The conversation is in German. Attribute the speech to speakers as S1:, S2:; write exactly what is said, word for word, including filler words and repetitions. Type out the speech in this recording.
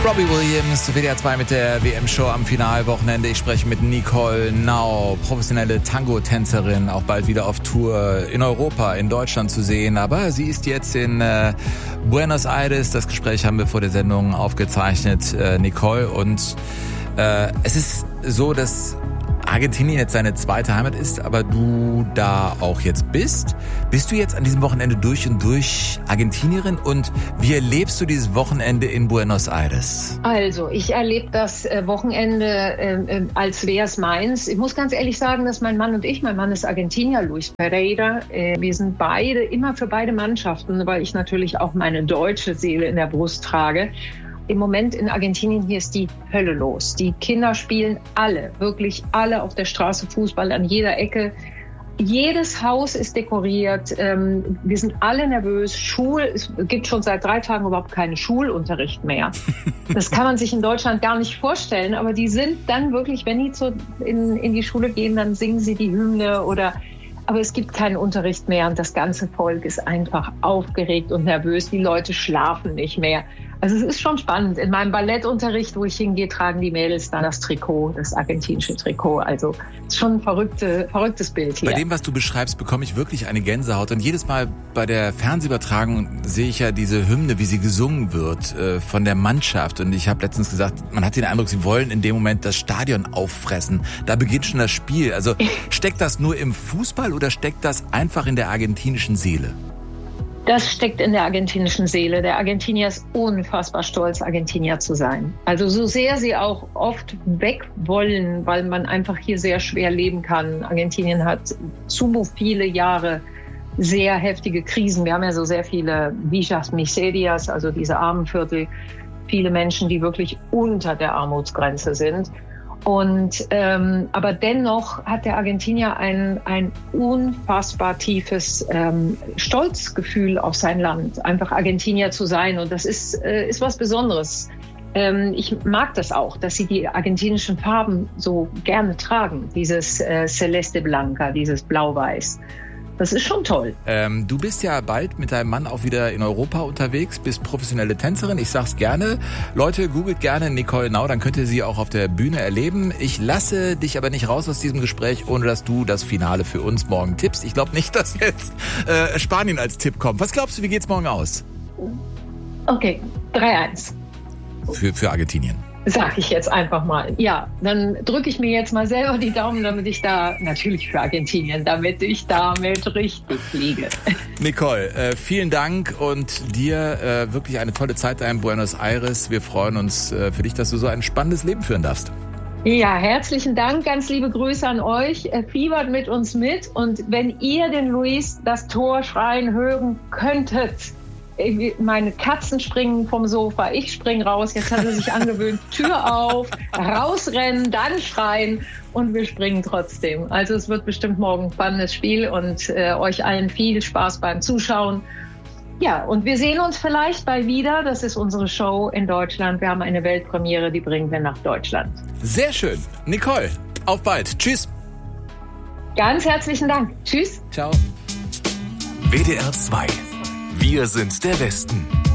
S1: Robbie Williams, W D R zwei mit der W M-Show am Finalwochenende. Ich spreche mit Nicole Nau, professionelle Tango-Tänzerin, auch bald wieder auf Tour in Europa, in Deutschland zu sehen. Aber sie ist jetzt in äh, Buenos Aires. Das Gespräch haben wir vor der Sendung aufgezeichnet, äh, Nicole. Und äh, es ist so, dass Argentinien jetzt seine zweite Heimat ist, aber du da auch jetzt bist. Bist du jetzt an diesem Wochenende durch und durch Argentinierin und wie erlebst du dieses Wochenende in Buenos Aires?
S2: Also, ich erlebe das Wochenende äh, als wäre es meins. Ich muss ganz ehrlich sagen, dass mein Mann und ich, mein Mann ist Argentinier, Luis Pereira, äh, wir sind beide, immer für beide Mannschaften, weil ich natürlich auch meine deutsche Seele in der Brust trage. Im Moment in Argentinien, hier ist die Hölle los. Die Kinder spielen alle, wirklich alle auf der Straße Fußball an jeder Ecke. Jedes Haus ist dekoriert. Ähm, wir sind alle nervös. Schul, es gibt schon seit drei Tagen überhaupt keinen Schulunterricht mehr. Das kann man sich in Deutschland gar nicht vorstellen. Aber die sind dann wirklich, wenn die zu, in, in die Schule gehen, dann singen sie die Hymne oder... Aber es gibt keinen Unterricht mehr und das ganze Volk ist einfach aufgeregt und nervös. Die Leute schlafen nicht mehr. Also es ist schon spannend. In meinem Ballettunterricht, wo ich hingehe, tragen die Mädels dann das Trikot, das argentinische Trikot. Also es ist schon ein verrückte, verrücktes Bild hier.
S1: Bei dem, was du beschreibst, bekomme ich wirklich eine Gänsehaut. Und jedes Mal bei der Fernsehübertragung sehe ich ja diese Hymne, wie sie gesungen wird äh, von der Mannschaft. Und ich habe letztens gesagt, man hat den Eindruck, sie wollen in dem Moment das Stadion auffressen. Da beginnt schon das Spiel. Also steckt das nur im Fußball oder steckt das einfach in der argentinischen Seele?
S2: Das steckt in der argentinischen Seele. Der Argentinier ist unfassbar stolz, Argentinier zu sein. Also so sehr sie auch oft weg wollen, weil man einfach hier sehr schwer leben kann. Argentinien hat zu viele Jahre sehr heftige Krisen. Wir haben ja so sehr viele Villas Miserias, also diese Armenviertel, viele Menschen, die wirklich unter der Armutsgrenze sind. Und ähm, aber dennoch hat der Argentinier ein, ein unfassbar tiefes ähm, Stolzgefühl auf sein Land, einfach Argentinier zu sein. Und das ist, äh, ist was Besonderes. Ähm, ich mag das auch, dass sie die argentinischen Farben so gerne tragen, dieses äh, Celeste Blanca, dieses Blau-Weiß. Das ist schon toll.
S1: Ähm, du bist ja bald mit deinem Mann auch wieder in Europa unterwegs, bist professionelle Tänzerin. Ich sag's gerne. Leute, googelt gerne Nicole Nau, dann könnt ihr sie auch auf der Bühne erleben. Ich lasse dich aber nicht raus aus diesem Gespräch, ohne dass du das Finale für uns morgen tippst. Ich glaube nicht, dass jetzt äh, Spanien als Tipp kommt. Was glaubst du, wie geht's morgen aus?
S2: Okay, drei eins.
S1: Für, für Argentinien.
S2: Sag ich jetzt einfach mal. Ja, dann drücke ich mir jetzt mal selber die Daumen, damit ich da, natürlich für Argentinien, damit ich damit richtig liege.
S1: Nicole, äh, vielen Dank und dir äh, wirklich eine tolle Zeit da in Buenos Aires. Wir freuen uns äh, für dich, dass du so ein spannendes Leben führen darfst.
S2: Ja, herzlichen Dank, ganz liebe Grüße an euch. Fiebert mit uns mit und wenn ihr den Luis das Tor schreien hören könntet, meine Katzen springen vom Sofa, ich spring raus, jetzt hat er sich angewöhnt, Tür auf, rausrennen, dann schreien und wir springen trotzdem. Also es wird bestimmt morgen ein spannendes Spiel und äh, euch allen viel Spaß beim Zuschauen. Ja, und wir sehen uns vielleicht bald wieder, das ist unsere Show in Deutschland. Wir haben eine Weltpremiere, die bringen wir nach Deutschland.
S1: Sehr schön. Nicole, auf bald. Tschüss.
S2: Ganz herzlichen Dank. Tschüss.
S1: Ciao.
S3: W D R zwei. Wir sind der Westen.